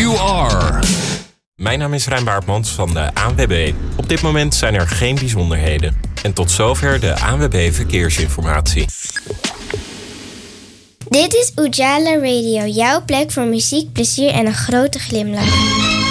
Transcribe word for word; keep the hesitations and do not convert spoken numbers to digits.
you are. Mijn naam is Rijn Baartmans van de A N W B. Op dit moment zijn er geen bijzonderheden. En tot zover de A N W B Verkeersinformatie. Dit is Ujala Radio, jouw plek voor muziek, plezier en een grote glimlach.